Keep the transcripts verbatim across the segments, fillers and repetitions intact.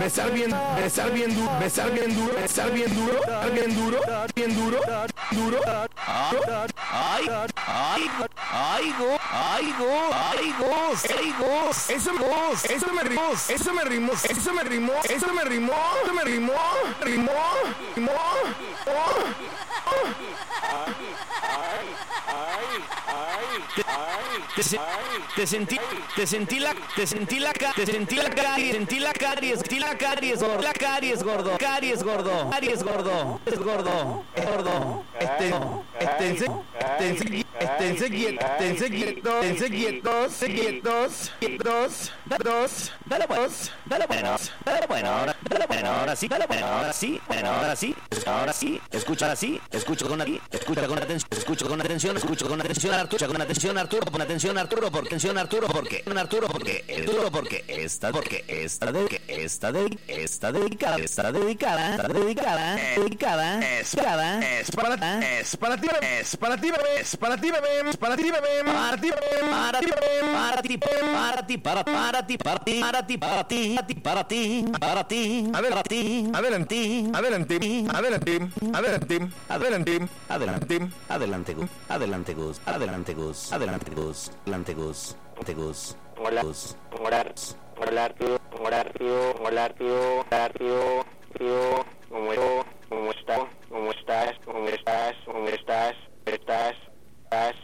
besar bien, besar bien duro, besar bien duro, besar bien duro, bien duro, bien duro, duro. Ay, ay, ay, go, ay, go, ay, go, ay, go. Eso me goz, eso me rimó, eso me rimó, eso me rimó, eso me rimó, eso me rimó, rimó, rimó. Te, te, te sentí, te sentí la, te sentí la, te sentí la caries, sentí la caries, sentí la caries gordo, la caries gordo, caries gordo, caries gordo, es gordo, es gordo, este, este, este, este, quietos, quietos, quietos, quietos, quietos, dos, dale buenos, dale buenos, dale bueno, ahora, dale bueno, ahora sí, dale bueno, ahora sí, bueno, ahora sí, ahora sí, escucha así, escucha con aquí, escucha con atención, escucha con atención, escucha con atención, Arturo, con atención, Arturo, con atención, Arturo, por atención, Arturo, porque, Arturo, porque, Arturo, porque esta, porque esta de, que esta de, esta dedicada, está dedicada, está dedicada, dedicada, es para, es para, es para ti, es para ti, bebé, es para ti, bebé, es para ti, bebé, para ti, bebé, para ti, para ti, para ti, para para ti, para ti, para ti, para ti, para ti, para ti, adelante, adelante, adelante, adelante, adelante, adelante, adelante, adelante, Gus, adelante, Gus, adelante, Gus, adelante, Gus, adelante, Gus, adelante, Gus, hola, hola, hola, tío, hola, tío, hola, tío, hola, tío, tío, ¿cómo estás? ¿Cómo estás? ¿Cómo estás? ¿Cómo estás? ¿Cómo estás? ¿Estás? ¿Estás?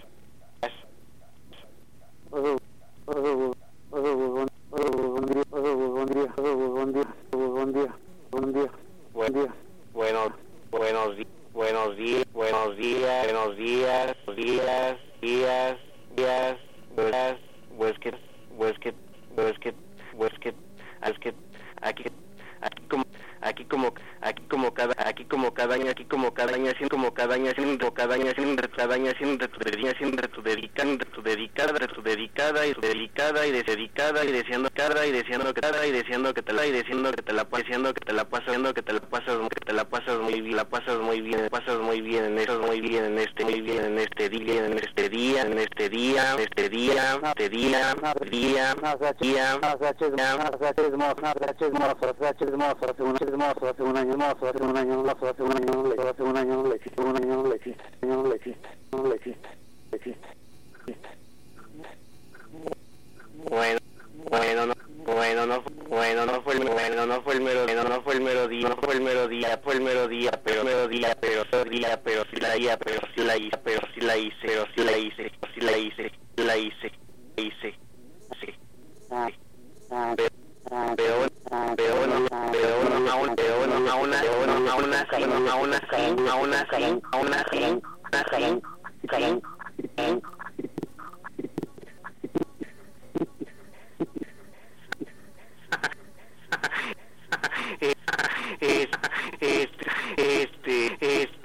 Bueno, buenos días, buenos días, buenos días, buenos días, días, días, días, días, pues que, pues que, pues que, pues que, es que, aquí, aquí como, aquí como, aquí como cada, aquí como cada año, aquí como cada año, así como cada año, haciendo cada año, haciendo cada año, haciendo tu dedicada, haciendo tu dedicada, tu dedicada, tu dedicada y tu dedicada y dedicada y deseando cada y deseando que cada y deseando que te la y deseando que te la pasas, deseando que te la pasas, deseando que te la pasas, que te la pasas muy bien, la pasas muy bien, pasas muy bien en eso, muy bien en este, muy bien en este día, en este día, en este día, este día, este día, día, bueno, bueno, no, bueno, no, bueno, no fue el, bueno, no fue el mero, bueno, no fue el mero día, no fue el mero día, fue el mero día, pero mero día, pero día, pero sí la hice, pero sí la hice, pero sí la hice, pero sí la hice, sí la hice, la hice, hice, sí, pero pero no, pero no, aún, pero no, aún, aún, aún así, aún así, aún así, aún así, así, así, es, es, es,